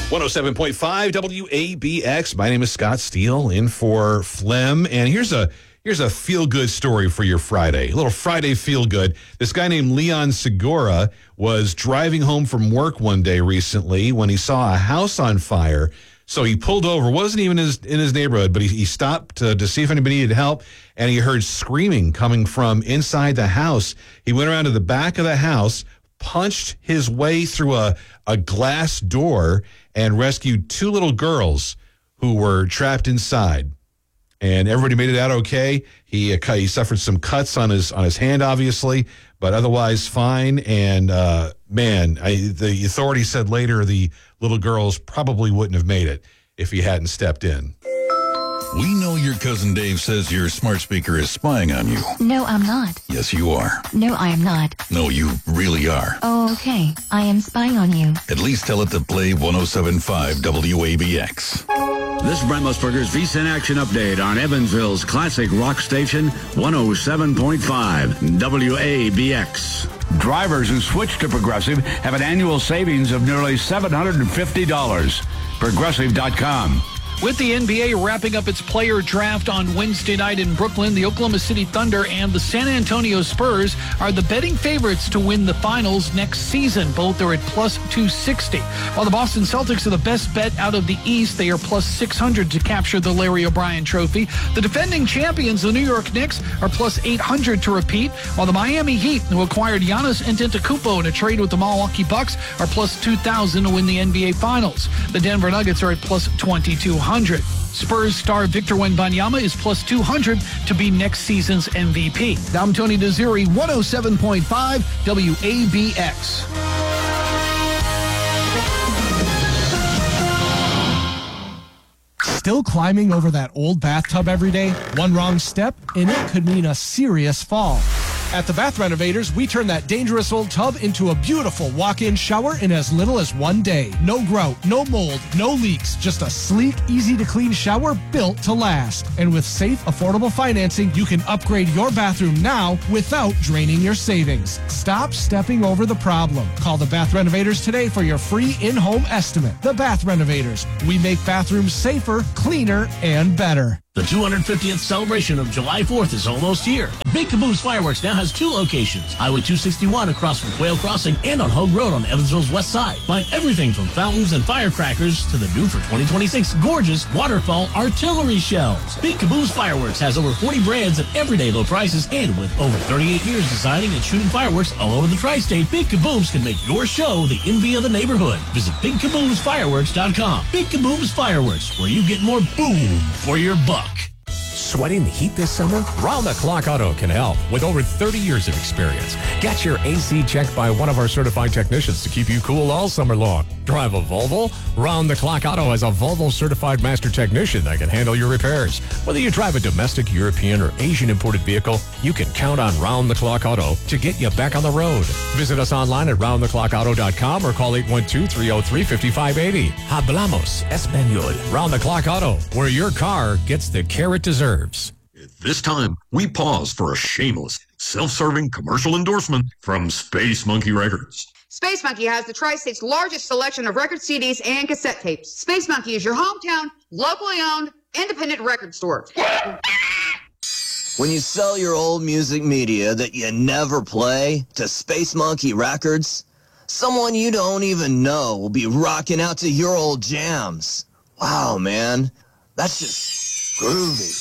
107.5 WABX. My name is Scott Steele, in for Flem, and here's a feel-good story for your Friday. A little Friday feel-good. This guy named Leon Segura was driving home from work one day recently when he saw a house on fire. So he pulled over. Wasn't even in his neighborhood, but he stopped to see if anybody needed help, and he heard screaming coming from inside the house. He went around to the back of the house, punched his way through a glass door, and rescued two little girls who were trapped inside. And everybody made it out okay. He suffered some cuts on his hand, obviously, but otherwise fine. And the authorities said later the little girls probably wouldn't have made it if he hadn't stepped in. We know your cousin Dave says your smart speaker is spying on you. No, I'm not. Yes, you are. No, I am not. No, you really are. Oh, okay. I am spying on you. At least tell it to play 107.5 WABX. This is Brent Musburger's VSIN Action Update on Evansville's classic rock station, 107.5 WABX. Drivers who switch to Progressive have an annual savings of nearly $750. Progressive.com. With the NBA wrapping up its player draft on Wednesday night in Brooklyn, the Oklahoma City Thunder and the San Antonio Spurs are the betting favorites to win the finals next season. Both are at plus 260. While the Boston Celtics are the best bet out of the East, they are plus 600 to capture the Larry O'Brien Trophy. The defending champions, the New York Knicks, are plus 800 to repeat, while the Miami Heat, who acquired Giannis Antetokounmpo in a trade with the Milwaukee Bucks, are plus 2,000 to win the NBA Finals. The Denver Nuggets are at plus 2,200. Spurs star Victor Wembanyama is plus 200 to be next season's MVP. I'm Tony Desiri, 107.5 WABX. Still climbing over that old bathtub every day? One wrong step, and it could mean a serious fall. At the Bath Renovators, we turn that dangerous old tub into a beautiful walk-in shower in as little as 1 day. No grout, no mold, no leaks, just a sleek, easy-to-clean shower built to last. And with safe, affordable financing, you can upgrade your bathroom now without draining your savings. Stop stepping over the problem. Call the Bath Renovators today for your free in-home estimate. The Bath Renovators. We make bathrooms safer, cleaner, and better. The 250th celebration of July 4th is almost here. Big Caboose Fireworks now has 2 locations. Highway 261 across from Quail Crossing and on Hogue Road on Evansville's west side. Find everything from fountains and firecrackers to the new for 2026 gorgeous waterfall artillery shells. Big Caboose Fireworks has over 40 brands at everyday low prices, and with over 38 years designing and shooting fireworks all over the tri-state, Big Caboose can make your show the envy of the neighborhood. Visit BigCaboosFireworks.com. Big Caboose Fireworks, where you get more boom for your buck. Sweating the heat this summer? Round the Clock Auto can help with over 30 years of experience. Get your AC checked by one of our certified technicians to keep you cool all summer long. Drive a Volvo? Round the Clock Auto has a Volvo certified master technician that can handle your repairs. Whether you drive a domestic, European, or Asian imported vehicle, you can count on Round the Clock Auto to get you back on the road. Visit us online at roundtheclockauto.com or call 812-303-5580. Hablamos Español. Round the Clock Auto, where your car gets the care it deserves. This time, we pause for a shameless, self-serving commercial endorsement from Space Monkey Records. Space Monkey has the Tri-State's largest selection of record CDs and cassette tapes. Space Monkey is your hometown, locally owned, independent record store. When you sell your old music media that you never play to Space Monkey Records, someone you don't even know will be rocking out to your old jams. Wow, man. That's just groovy.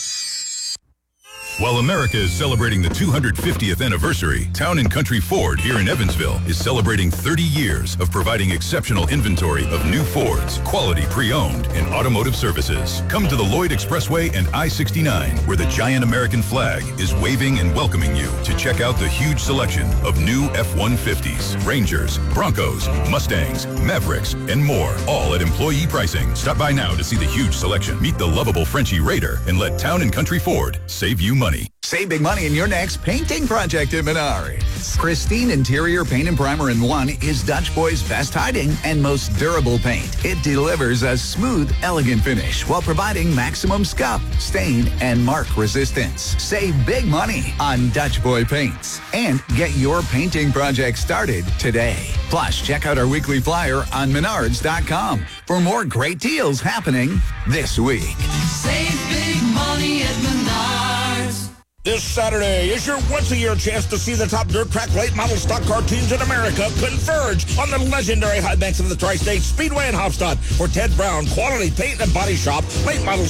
While America is celebrating the 250th anniversary, Town & Country Ford here in Evansville is celebrating 30 years of providing exceptional inventory of new Fords, quality pre-owned, and automotive services. Come to the Lloyd Expressway and I-69, where the giant American flag is waving and welcoming you to check out the huge selection of new F-150s, Rangers, Broncos, Mustangs, Mavericks, and more, all at employee pricing. Stop by now to see the huge selection, meet the lovable Frenchie Raider, and let Town & Country Ford save you money. money. Save big money in your next painting project at Menards. Pristine Interior Paint and Primer in One is Dutch Boy's best hiding and most durable paint. It delivers a smooth, elegant finish while providing maximum scuff, stain, and mark resistance. Save big money on Dutch Boy paints and get your painting project started today. Plus, check out our weekly flyer on Menards.com for more great deals happening this week. Save big money at Menards. This Saturday is your once-a-year chance to see the top dirt track late model stock car teams in America converge on the legendary high banks of the Tri-State Speedway in Hofstad for Ted Brown Quality Paint and Body Shop late model